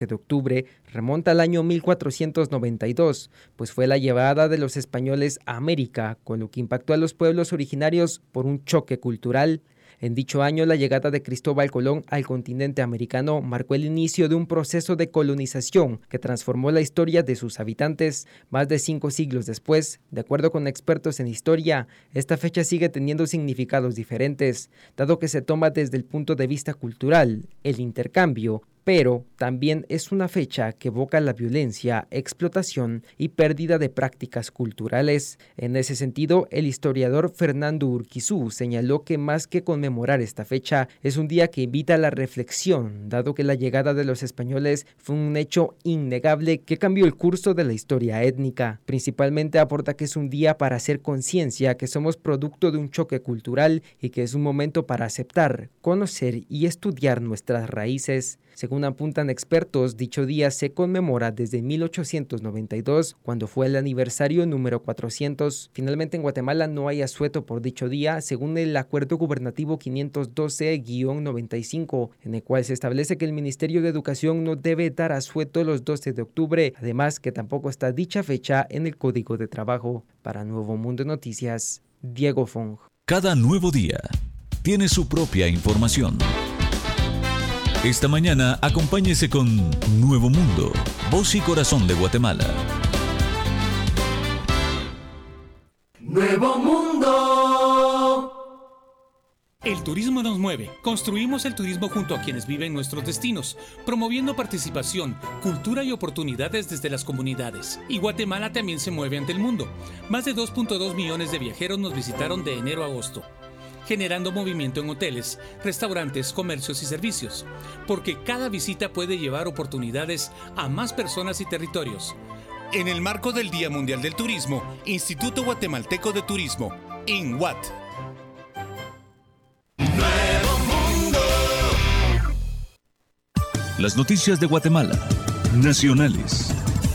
de octubre remonta al año 1492, pues fue la llegada de los españoles a América, con lo que impactó a los pueblos originarios por un choque cultural. En dicho año, la llegada de Cristóbal Colón al continente americano marcó el inicio de un proceso de colonización que transformó la historia de sus habitantes. Más de 5 siglos después, de acuerdo con expertos en historia, esta fecha sigue teniendo significados diferentes, dado que se toma desde el punto de vista cultural, el intercambio, pero también es una fecha que evoca la violencia, explotación y pérdida de prácticas culturales. En ese sentido, el historiador Fernando Urquizú señaló que más que conmemorar esta fecha, es un día que invita a la reflexión, dado que la llegada de los españoles fue un hecho innegable que cambió el curso de la historia étnica. Principalmente aporta que es un día para hacer conciencia que somos producto de un choque cultural y que es un momento para aceptar, conocer y estudiar nuestras raíces. Según apuntan expertos, dicho día se conmemora desde 1892, cuando fue el aniversario número 400. Finalmente, en Guatemala no hay asueto por dicho día, según el Acuerdo Gubernativo 512-95, en el cual se establece que el Ministerio de Educación no debe dar asueto los 12 de octubre, además que tampoco está dicha fecha en el Código de Trabajo. Para Nuevo Mundo Noticias, Diego Fong. Cada nuevo día tiene su propia información. Esta mañana acompáñese con Nuevo Mundo, voz y corazón de Guatemala. Nuevo Mundo. El turismo nos mueve. Construimos el turismo junto a quienes viven nuestros destinos, promoviendo participación, cultura y oportunidades desde las comunidades. Y Guatemala también se mueve ante el mundo. Más de 2.2 millones de viajeros nos visitaron de enero a agosto, generando movimiento en hoteles, restaurantes, comercios y servicios, porque cada visita puede llevar oportunidades a más personas y territorios. En el marco del Día Mundial del Turismo, Instituto Guatemalteco de Turismo, INGUAT. Nuevo Mundo. Las noticias de Guatemala, nacionales.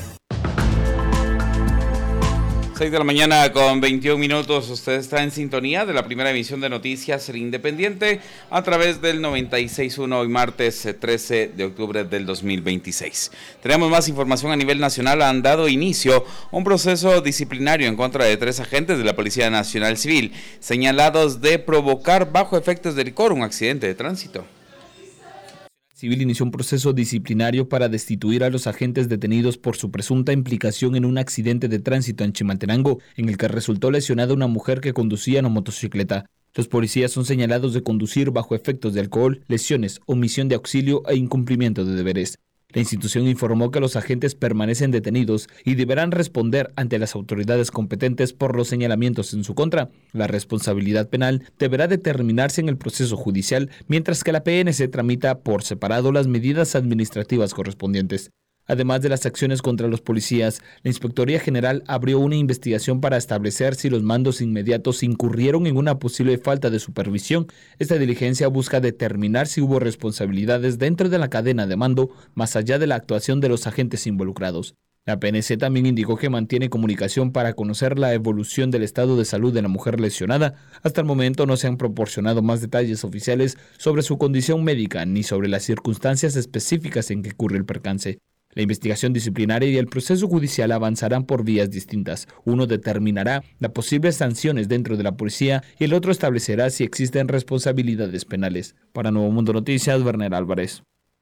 6 de la mañana con 21 minutos, usted está en sintonía de la primera emisión de Noticias El Independiente a través del 96.1 hoy martes 13 de octubre del 2026. Tenemos más información a nivel nacional. Han dado inicio un proceso disciplinario en contra de 3 agentes de la Policía Nacional Civil señalados de provocar bajo efectos de licor un accidente de tránsito. Civil inició un proceso disciplinario para destituir a los agentes detenidos por su presunta implicación en un accidente de tránsito en Chimaltenango, en el que resultó lesionada una mujer que conducía en motocicleta. Los policías son señalados de conducir bajo efectos de alcohol, lesiones, omisión de auxilio e incumplimiento de deberes. La institución informó que los agentes permanecen detenidos y deberán responder ante las autoridades competentes por los señalamientos en su contra. La responsabilidad penal deberá determinarse en el proceso judicial, mientras que la PNC tramita por separado las medidas administrativas correspondientes. Además de las acciones contra los policías, la Inspectoría General abrió una investigación para establecer si los mandos inmediatos incurrieron en una posible falta de supervisión. Esta diligencia busca determinar si hubo responsabilidades dentro de la cadena de mando, más allá de la actuación de los agentes involucrados. La PNC también indicó que mantiene comunicación para conocer la evolución del estado de salud de la mujer lesionada. Hasta el momento no se han proporcionado más detalles oficiales sobre su condición médica ni sobre las circunstancias específicas en que ocurre el percance. La investigación disciplinaria y el proceso judicial avanzarán por vías distintas. Uno determinará las posibles sanciones dentro de la policía y el otro establecerá si existen responsabilidades penales. Para Nuevo Mundo Noticias, Werner Álvarez.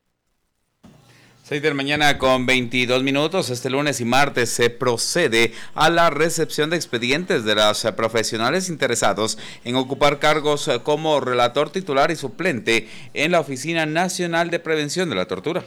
6 de la mañana con 22 minutos. Este lunes y martes se procede a la recepción de expedientes de los profesionales interesados en ocupar cargos como relator titular y suplente en la Oficina Nacional de Prevención de la Tortura.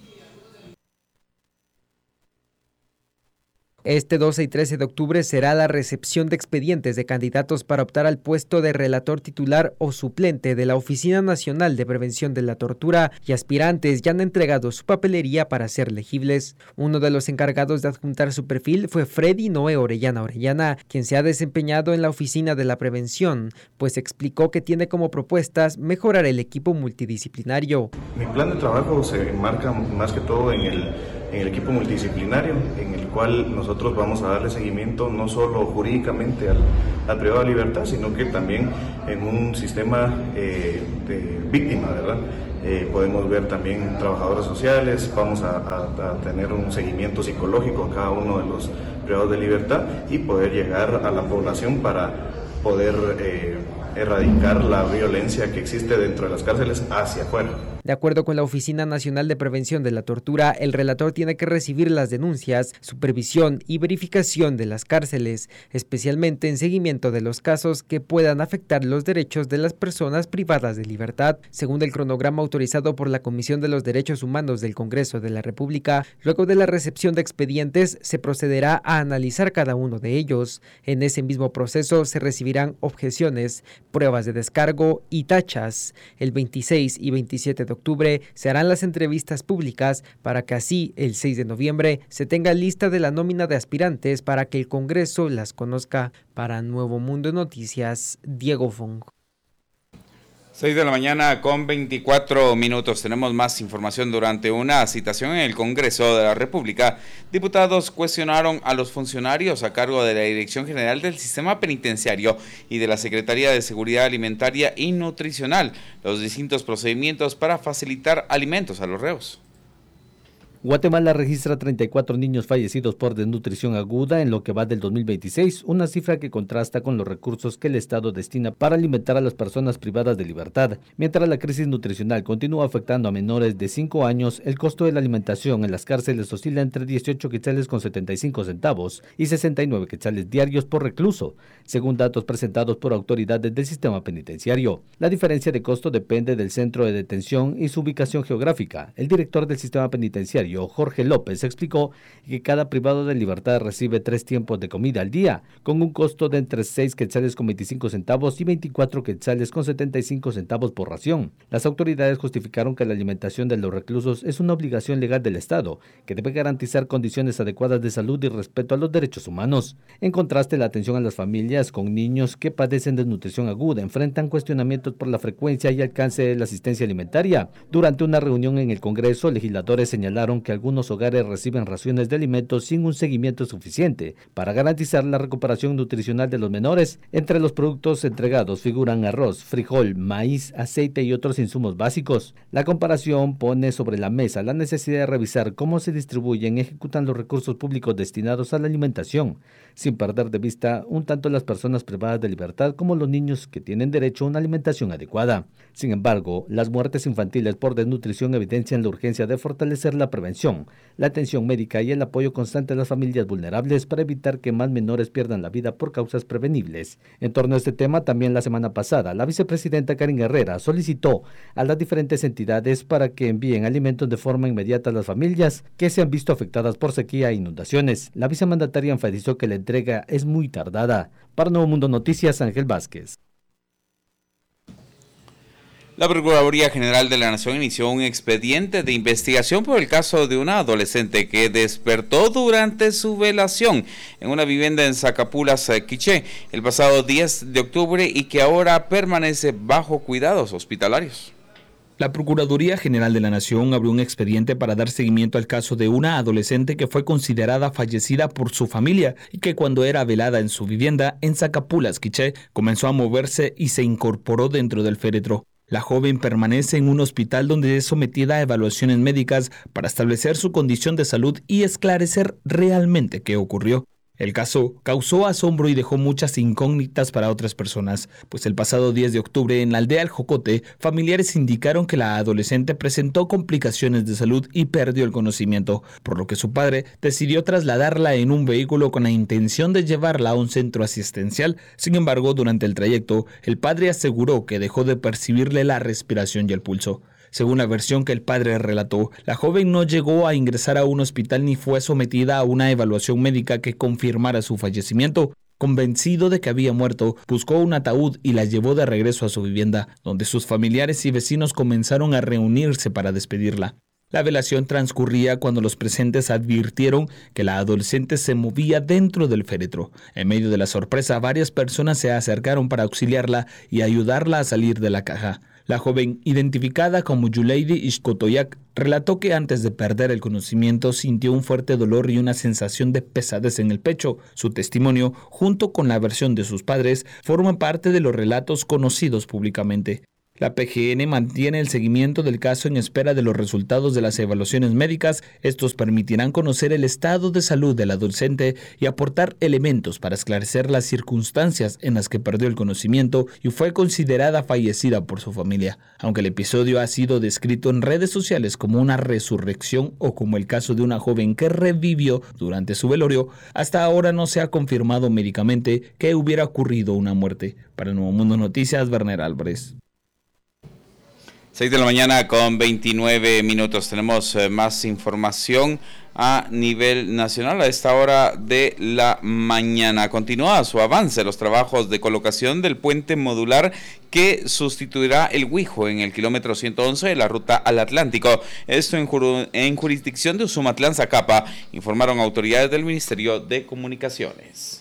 Este 12 y 13 de octubre será la recepción de expedientes de candidatos para optar al puesto de relator titular o suplente de la Oficina Nacional de Prevención de la Tortura, y aspirantes ya han entregado su papelería para ser elegibles. Uno de los encargados de adjuntar su perfil fue Freddy Noé Orellana, quien se ha desempeñado en la Oficina de la Prevención, pues explicó que tiene como propuestas mejorar el equipo multidisciplinario. Mi plan de trabajo se enmarca más que todo en el equipo multidisciplinario, en el cual nosotros vamos a darle seguimiento no solo jurídicamente al privado de libertad, sino que también en un sistema de víctima, ¿verdad? podemos ver también trabajadoras sociales, vamos a tener un seguimiento psicológico a cada uno de los privados de libertad y poder llegar a la población para poder erradicar la violencia que existe dentro de las cárceles hacia afuera. De acuerdo con la Oficina Nacional de Prevención de la Tortura, el relator tiene que recibir las denuncias, supervisión y verificación de las cárceles, especialmente en seguimiento de los casos que puedan afectar los derechos de las personas privadas de libertad. Según el cronograma autorizado por la Comisión de los Derechos Humanos del Congreso de la República, luego de la recepción de expedientes se procederá a analizar cada uno de ellos. En ese mismo proceso se recibirán objeciones, pruebas de descargo y tachas. El 26 y 27 de octubre se harán las entrevistas públicas para que así el 6 de noviembre se tenga lista de la nómina de aspirantes para que el Congreso las conozca. Para Nuevo Mundo Noticias, Diego Fong. 6 de la mañana con 24 minutos. Tenemos más información. Durante una citación en el Congreso de la República, diputados cuestionaron a los funcionarios a cargo de la Dirección General del Sistema Penitenciario y de la Secretaría de Seguridad Alimentaria y Nutricional los distintos procedimientos para facilitar alimentos a los reos. Guatemala registra 34 niños fallecidos por desnutrición aguda en lo que va del 2026, una cifra que contrasta con los recursos que el Estado destina para alimentar a las personas privadas de libertad. Mientras la crisis nutricional continúa afectando a menores de 5 años, el costo de la alimentación en las cárceles oscila entre 18 quetzales con 75 centavos y 69 quetzales diarios por recluso, según datos presentados por autoridades del sistema penitenciario. La diferencia de costo depende del centro de detención y su ubicación geográfica. El director del sistema penitenciario, Jorge López, explicó que cada privado de libertad recibe 3 tiempos de comida al día, con un costo de entre 6 quetzales con 25 centavos y 24 quetzales con 75 centavos por ración. Las autoridades justificaron que la alimentación de los reclusos es una obligación legal del Estado, que debe garantizar condiciones adecuadas de salud y respeto a los derechos humanos. En contraste, la atención a las familias con niños que padecen desnutrición aguda enfrentan cuestionamientos por la frecuencia y alcance de la asistencia alimentaria. Durante una reunión en el Congreso, legisladores señalaron que algunos hogares reciben raciones de alimentos sin un seguimiento suficiente para garantizar la recuperación nutricional de los menores. Entre los productos entregados figuran arroz, frijol, maíz, aceite y otros insumos básicos. La comparación pone sobre la mesa la necesidad de revisar cómo se distribuyen y ejecutan los recursos públicos destinados a la alimentación, sin perder de vista un tanto las personas privadas de libertad como los niños que tienen derecho a una alimentación adecuada. Sin embargo, las muertes infantiles por desnutrición evidencian la urgencia de fortalecer la prevención, la atención médica y el apoyo constante a las familias vulnerables para evitar que más menores pierdan la vida por causas prevenibles. En torno a este tema, también la semana pasada, la vicepresidenta Karin Herrera solicitó a las diferentes entidades para que envíen alimentos de forma inmediata a las familias que se han visto afectadas por sequía e inundaciones. La vicemandataria enfatizó que la entrega es muy tardada. Para Nuevo Mundo Noticias, Ángel Vázquez. La Procuraduría General de la Nación inició un expediente de investigación por el caso de una adolescente que despertó durante su velación en una vivienda en Zacapulas, Quiché, el pasado 10 de octubre y que ahora permanece bajo cuidados hospitalarios. La Procuraduría General de la Nación abrió un expediente para dar seguimiento al caso de una adolescente que fue considerada fallecida por su familia y que cuando era velada en su vivienda en Zacapulas, Quiché, comenzó a moverse y se incorporó dentro del féretro. La joven permanece en un hospital donde es sometida a evaluaciones médicas para establecer su condición de salud y esclarecer realmente qué ocurrió. El caso causó asombro y dejó muchas incógnitas para otras personas, pues el pasado 10 de octubre en la aldea El Jocote, familiares indicaron que la adolescente presentó complicaciones de salud y perdió el conocimiento, por lo que su padre decidió trasladarla en un vehículo con la intención de llevarla a un centro asistencial. Sin embargo, durante el trayecto, el padre aseguró que dejó de percibirle la respiración y el pulso. Según la versión que el padre relató, la joven no llegó a ingresar a un hospital ni fue sometida a una evaluación médica que confirmara su fallecimiento. Convencido de que había muerto, buscó un ataúd y la llevó de regreso a su vivienda, donde sus familiares y vecinos comenzaron a reunirse para despedirla. La velación transcurría cuando los presentes advirtieron que la adolescente se movía dentro del féretro. En medio de la sorpresa, varias personas se acercaron para auxiliarla y ayudarla a salir de la caja. La joven, identificada como Yuleidi Ixcotoyac, relató que antes de perder el conocimiento sintió un fuerte dolor y una sensación de pesadez en el pecho. Su testimonio, junto con la versión de sus padres, forman parte de los relatos conocidos públicamente. La PGN mantiene el seguimiento del caso en espera de los resultados de las evaluaciones médicas. Estos permitirán conocer el estado de salud del adolescente y aportar elementos para esclarecer las circunstancias en las que perdió el conocimiento y fue considerada fallecida por su familia. Aunque el episodio ha sido descrito en redes sociales como una resurrección o como el caso de una joven que revivió durante su velorio, hasta ahora no se ha confirmado médicamente que hubiera ocurrido una muerte. Para Nuevo Mundo Noticias, Werner Álvarez. 6 de la mañana con 29 minutos. Tenemos más información a nivel nacional a esta hora de la mañana. Continúa su avance los trabajos de colocación del puente modular que sustituirá el Huijo en el kilómetro 111 de la ruta al Atlántico. Esto en jurisdicción de Usumatlán, Zacapa, informaron autoridades del Ministerio de Comunicaciones.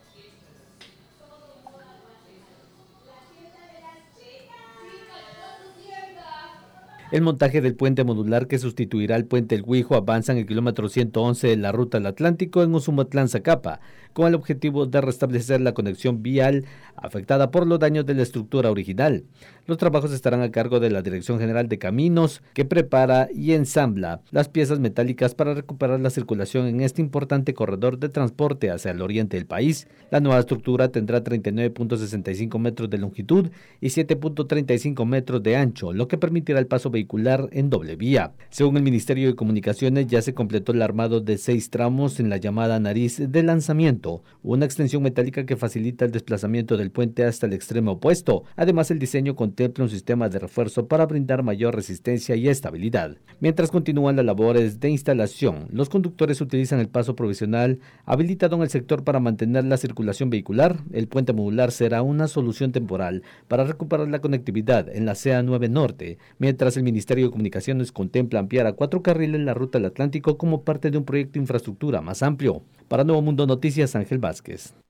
El montaje del puente modular que sustituirá al puente El Huijo avanza en el kilómetro 111 de la ruta al Atlántico en Usumatlán, Zacapa, con el objetivo de restablecer la conexión vial afectada por los daños de la estructura original. Los trabajos estarán a cargo de la Dirección General de Caminos, que prepara y ensambla las piezas metálicas para recuperar la circulación en este importante corredor de transporte hacia el oriente del país. La nueva estructura tendrá 39.65 metros de longitud y 7.35 metros de ancho, lo que permitirá el paso vehicular en doble vía. Según el Ministerio de Comunicaciones, ya se completó el armado de 6 tramos en la llamada nariz de lanzamiento, una extensión metálica que facilita el desplazamiento del puente hasta el extremo opuesto. Además, el diseño contempla un sistema de refuerzo para brindar mayor resistencia y estabilidad. Mientras continúan las labores de instalación, los conductores utilizan el paso provisional habilitado en el sector para mantener la circulación vehicular. El puente modular será una solución temporal para recuperar la conectividad en la CA 9 Norte, mientras el Ministerio de Comunicaciones contempla ampliar a 4 carriles la ruta al Atlántico como parte de un proyecto de infraestructura más amplio. Para Nuevo Mundo Noticias, Ángel Vázquez.